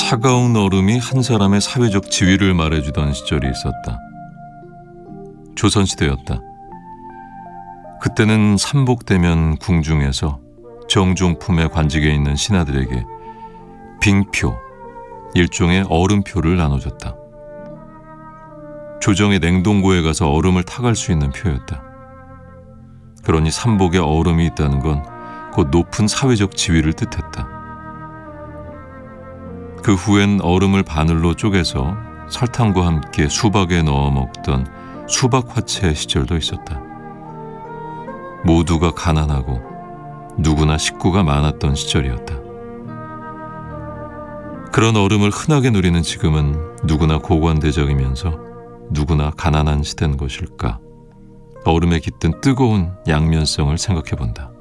차가운 얼음이 한 사람의 사회적 지위를 말해주던 시절이 있었다. 조선시대였다. 그때는 삼복대면 궁중에서 정종품의 관직에 있는 신하들에게 빙표, 일종의 얼음표를 나눠줬다. 조정의 냉동고에 가서 얼음을 타갈 수 있는 표였다. 그러니 삼복에 얼음이 있다는 건 곧 높은 사회적 지위를 뜻했다. 그 후엔 얼음을 바늘로 쪼개서 설탕과 함께 수박에 넣어 먹던 수박화채 시절도 있었다. 모두가 가난하고 누구나 식구가 많았던 시절이었다. 그런 얼음을 흔하게 누리는 지금은 누구나 고관대적이면서 누구나 가난한 시대인 것일까? 얼음에 깃든 뜨거운 양면성을 생각해본다.